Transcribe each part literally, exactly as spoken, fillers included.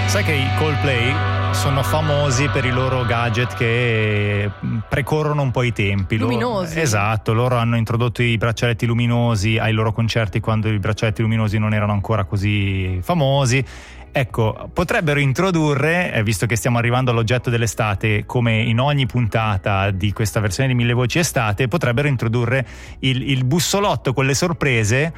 Sai che i Coldplay sono famosi per i loro gadget che precorrono un po' i tempi. Luminosi. Loro, esatto, loro hanno introdotto i braccialetti luminosi ai loro concerti quando i braccialetti luminosi non erano ancora così famosi. Ecco, potrebbero introdurre, eh, visto che stiamo arrivando all'oggetto dell'estate, come in ogni puntata di questa versione di Mille Voci Estate, potrebbero introdurre il, il bussolotto con le sorprese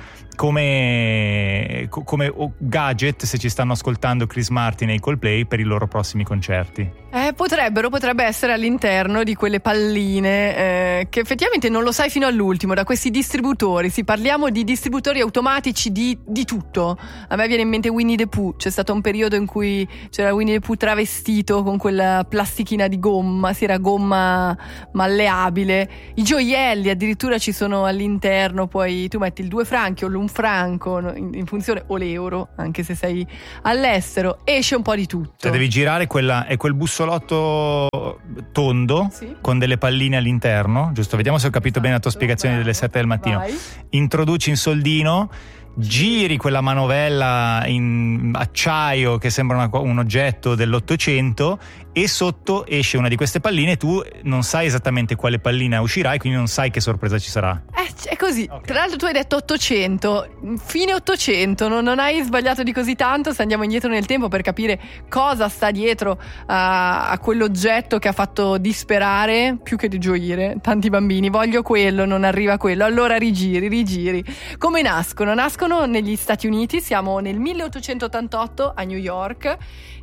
come, come gadget, se ci stanno ascoltando Chris Martin e i Coldplay, per i loro prossimi concerti. Eh, potrebbero, potrebbe essere all'interno di quelle palline eh, che effettivamente non lo sai fino all'ultimo, da questi distributori. Si parliamo di distributori automatici di, di tutto. A me viene in mente Winnie the Pooh. C'è stato un periodo in cui c'era Winnie the Pooh travestito con quella plastichina di gomma, si era gomma malleabile. I gioielli addirittura ci sono all'interno, poi tu metti il due franchi o l'un franco in, in funzione, o l'euro, anche se sei all'estero, esce un po' di tutto. Cioè devi girare quella, è quel bussolotto tondo, sì, con delle palline all'interno, giusto? Vediamo se ho capito esatto, bene la tua spiegazione bravo, delle sette del mattino. Vai. Introduci in soldino, giri quella manovella in acciaio che sembra una, un oggetto dell'Ottocento, e sotto esce una di queste palline. Tu non sai esattamente quale pallina uscirà e quindi non sai che sorpresa ci sarà. Eh, è così. Okay. Tra l'altro tu hai detto ottocento, fine ottocento, non, non hai sbagliato di così tanto. Se andiamo indietro nel tempo per capire cosa sta dietro a, a quell'oggetto che ha fatto disperare più che di gioire tanti bambini. Voglio quello, non arriva quello, allora rigiri, rigiri. Come nascono? Nascono negli Stati Uniti, siamo nel milleottocentottantotto a New York,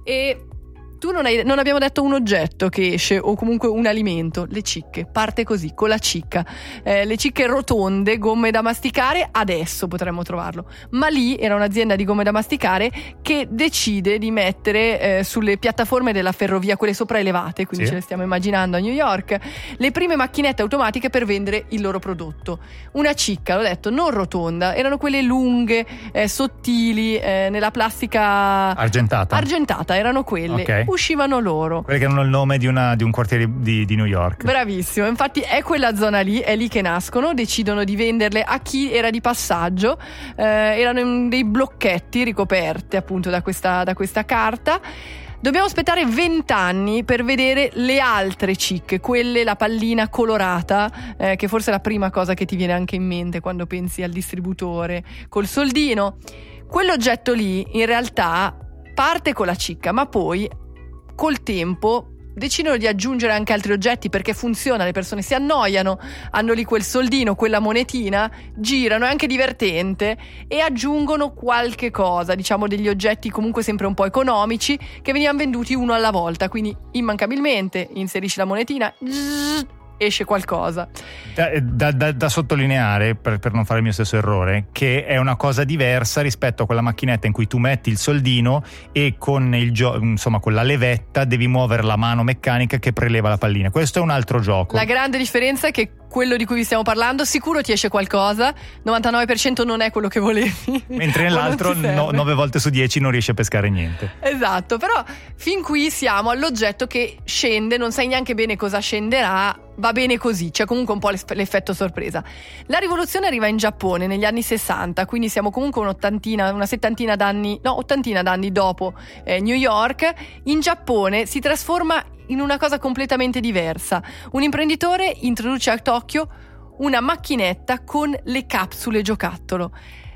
e tu non, hai, non abbiamo detto un oggetto che esce, o comunque un alimento, le cicche. Parte così, con la cicca. Eh, le cicche rotonde, gomme da masticare, adesso potremmo trovarlo. Ma lì era un'azienda di gomme da masticare che decide di mettere eh, sulle piattaforme della ferrovia, quelle sopraelevate, quindi sì, ce le stiamo immaginando a New York, le prime macchinette automatiche per vendere il loro prodotto. Una cicca, l'ho detto, non rotonda, erano quelle lunghe, eh, sottili, eh, nella plastica argentata. Argentata, erano quelle. Okay. Uscivano loro. Quelli che hanno il nome di, una, di un quartiere di, di New York. Bravissimo, infatti è quella zona lì, è lì che nascono, decidono di venderle a chi era di passaggio, eh, erano dei blocchetti ricoperte appunto da questa, da questa carta. Dobbiamo aspettare vent'anni per vedere le altre cicche, quelle, la pallina colorata, eh, che forse è la prima cosa che ti viene anche in mente quando pensi al distributore col soldino. Quell'oggetto lì in realtà parte con la cicca, ma poi col tempo decidono di aggiungere anche altri oggetti, perché funziona, le persone si annoiano, hanno lì quel soldino, quella monetina, girano, è anche divertente, e aggiungono qualche cosa, diciamo degli oggetti comunque sempre un po' economici, che venivano venduti uno alla volta, quindi immancabilmente inserisci la monetina, zzz, esce qualcosa. Da, da, da, da sottolineare, per, per non fare il mio stesso errore, che è una cosa diversa rispetto a quella macchinetta in cui tu metti il soldino e con il gio- insomma con la levetta devi muovere la mano meccanica che preleva la pallina. Questo è un altro gioco. La grande differenza è che quello di cui vi stiamo parlando sicuro ti esce qualcosa, novantanove per cento non è quello che volevi, mentre nell'altro no, nove volte su dieci non riesci a pescare niente. Esatto, però fin qui siamo all'oggetto che scende, non sai neanche bene cosa scenderà, va bene così, c'è comunque un po' l'effetto sorpresa. La rivoluzione arriva in Giappone negli anni sessanta, quindi siamo comunque un'ottantina, una settantina d'anni, no, ottantina d'anni dopo eh, New York. In Giappone si trasforma in una cosa completamente diversa. Un imprenditore introduce a Tokyo una macchinetta con le capsule giocattolo.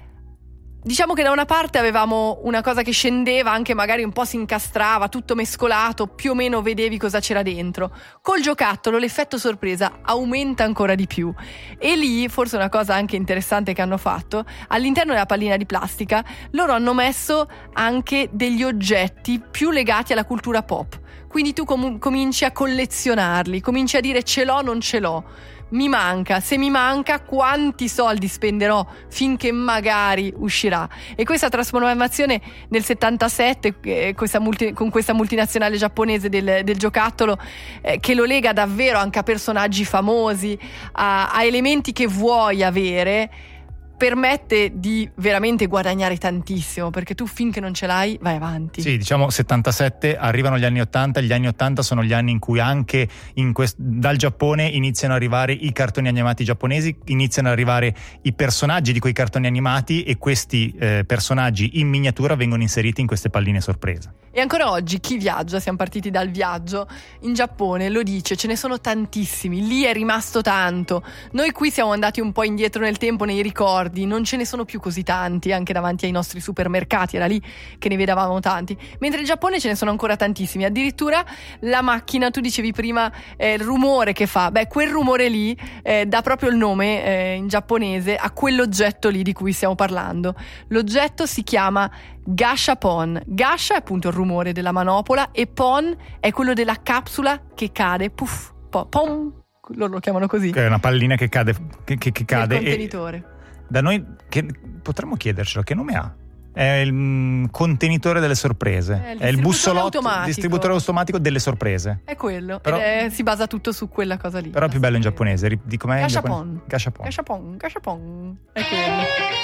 Diciamo che da una parte avevamo una cosa che scendeva, anche magari un po' si incastrava, tutto mescolato, più o meno vedevi cosa c'era dentro. Col giocattolo l'effetto sorpresa aumenta ancora di più, e lì forse una cosa anche interessante che hanno fatto, all'interno della pallina di plastica loro hanno messo anche degli oggetti più legati alla cultura pop. Quindi tu com- cominci a collezionarli, cominci a dire ce l'ho, non ce l'ho, mi manca, se mi manca quanti soldi spenderò finché magari uscirà. E questa trasformazione nel settantasette eh, questa multi- con questa multinazionale giapponese del, del giocattolo eh, che lo lega davvero anche a personaggi famosi, a, a elementi che vuoi avere, permette di veramente guadagnare tantissimo, perché tu finché non ce l'hai vai avanti. Sì, diciamo settantasette, arrivano gli anni ottanta, gli anni ottanta sono gli anni in cui anche in quest- dal Giappone iniziano ad arrivare i cartoni animati giapponesi, iniziano ad arrivare i personaggi di quei cartoni animati, e questi eh, personaggi in miniatura vengono inseriti in queste palline sorpresa. E ancora oggi chi viaggia, siamo partiti dal viaggio in Giappone, lo dice, ce ne sono tantissimi, lì è rimasto tanto. Noi qui siamo andati un po' indietro nel tempo, nei ricordi, non ce ne sono più così tanti, anche davanti ai nostri supermercati, era lì che ne vedevamo tanti. Mentre in Giappone ce ne sono ancora tantissimi, addirittura la macchina, tu dicevi prima eh, il rumore che fa, beh quel rumore lì eh, dà proprio il nome eh, in giapponese a quell'oggetto lì di cui stiamo parlando. L'oggetto si chiama Gashapon. Gasha è appunto il rumore della manopola e pon è quello della capsula che cade, puff, po, pom, loro lo chiamano così. È una pallina che cade, che, che, che cade. Il contenitore. E da noi che, potremmo chiedercelo, che nome ha? È il mm, contenitore delle sorprese, è il, è il bussolotto, automatico. distributore automatico delle sorprese. È quello, però, ed è, si basa tutto su quella cosa lì. Però è più bello in giapponese, di com'è? Gashapon. Gashapon. Gashapon, Gashapon, è quello.